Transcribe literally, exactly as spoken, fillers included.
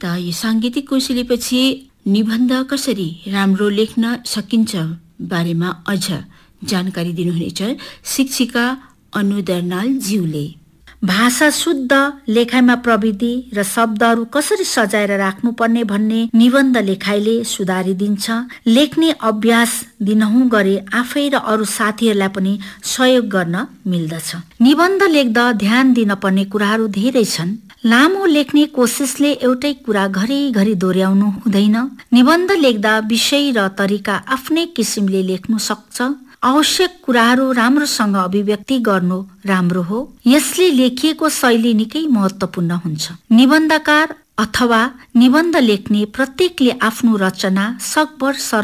त यो साङ्गीतिक कौशलीपछि निबन्ध कसरी राम्रो लेख्न सकिन्छ बारेमा अझ जानकारी दिनुहुनेछ शिक्षिका अनु दर्नाल ज्यूले। भाषा शुद्ध, लेखाइमा प्रविधि र शब्दहरू कसरी सजाएर राख्नुपर्ने भन्ने निबन्ध लेखाइले सुधारिदिन्छ। लेख्ने अभ्यास दिनहुँ गरे आफै र अरू साथीहरूलाई पनि सहयोग गर्न मिल्दछ। निबन्ध लेख्दा ध्यान दिन पर्ने कुराहरू धेरै छन्। लामो लेख्ने कोसिसले एउटै कुरा घरिघरि दोहोऱ्याउनु हुँदैन। निबन्ध लेख्दा विषय र तरिका आफ्नै किसिमले लेख्नु सक्छ। आवश्यक कुराहरू राम्रोसँग अभिव्यक्ति गर्नु राम्रो हो। यसले लेखिएको शैली निकै महत्त्वपूर्ण हुन्छ। निबन्धकार अथवा निबन्ध लेख्ने प्रत्येकले आफ्नो रचना सकभर